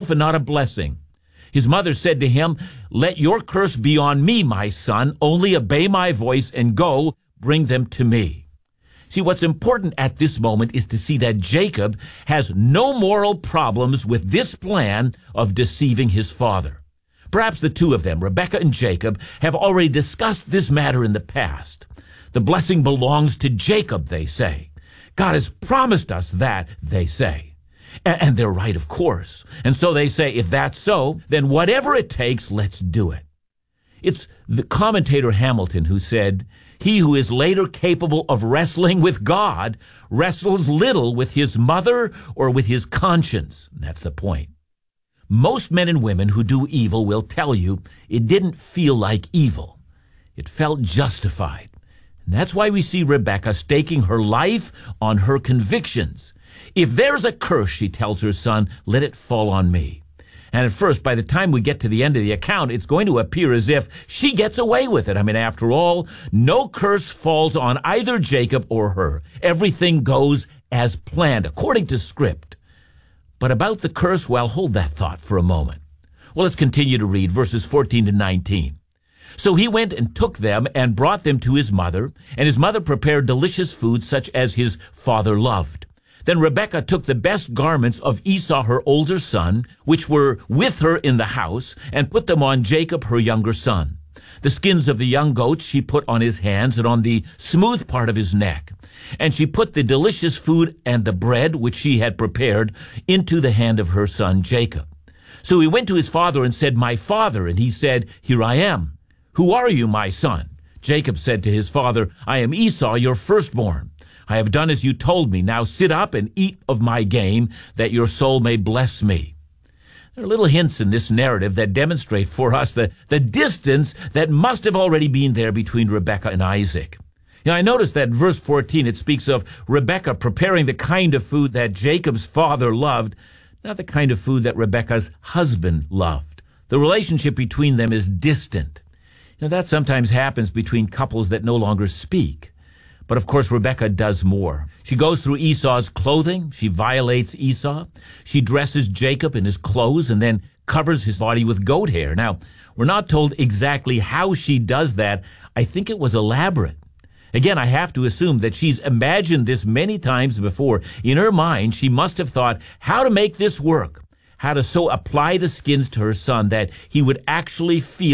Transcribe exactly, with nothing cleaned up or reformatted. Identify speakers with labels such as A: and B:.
A: himself and not a blessing. His mother said to him, "Let your curse be on me, my son. Only obey my voice and go, bring them to me." See, what's important at this moment is to see that Jacob has no moral problems with this plan of deceiving his father. Perhaps the two of them, Rebekah and Jacob, have already discussed this matter in the past. The blessing belongs to Jacob, they say. God has promised us that, they say. And they're right, of course. And so they say, if that's so, then whatever it takes, let's do it. It's the commentator Hamilton who said, "He who is later capable of wrestling with God wrestles little with his mother or with his conscience." And that's the point. Most men and women who do evil will tell you it didn't feel like evil. It felt justified. And that's why we see Rebekah staking her life on her convictions. If there's a curse, she tells her son, let it fall on me. And at first, by the time we get to the end of the account, it's going to appear as if she gets away with it. I mean, after all, no curse falls on either Jacob or her. Everything goes as planned, according to script. But about the curse, well, hold that thought for a moment. Well, let's continue to read verses fourteen to nineteen. So he went and took them and brought them to his mother, and his mother prepared delicious food such as his father loved. Then Rebekah took the best garments of Esau her older son, which were with her in the house, and put them on Jacob her younger son. The skins of the young goats she put on his hands and on the smooth part of his neck. And she put the delicious food and the bread which she had prepared into the hand of her son Jacob. So he went to his father and said, "My father," and he said, "Here I am." "Who are you, my son?" Jacob said to his father, "I am Esau, your firstborn. I have done as you told me. Now sit up and eat of my game, that your soul may bless me." There are little hints in this narrative that demonstrate for us the, the distance that must have already been there between Rebekah and Isaac. You know, I noticed that in verse fourteen, it speaks of Rebekah preparing the kind of food that Jacob's father loved, not the kind of food that Rebekah's husband loved. The relationship between them is distant. You know, that sometimes happens between couples that no longer speak. But of course, Rebekah does more. She goes through Esau's clothing. She violates Esau. She dresses Jacob in his clothes and then covers his body with goat hair. Now, we're not told exactly how she does that. I think it was elaborate. Again, I have to assume that she's imagined this many times before. In her mind, she must have thought how to make this work, how to so apply the skins to her son that he would actually feel